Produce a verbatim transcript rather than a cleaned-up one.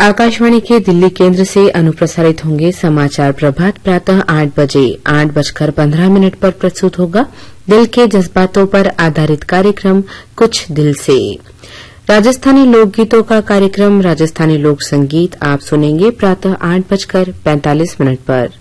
आकाशवाणी के दिल्ली केंद्र से अनुप्रसारित होंगे समाचार प्रभात प्रातः आठ बजे आठ बजकर पंद्रह मिनट पर प्रस्तुत होगा दिल के जज्बातों पर आधारित कार्यक्रम कुछ दिल से। राजस्थानी लोकगीतों का कार्यक्रम राजस्थानी लोक संगीत आप सुनेंगे प्रातः आठ बजकर पैंतालीस मिनट पर।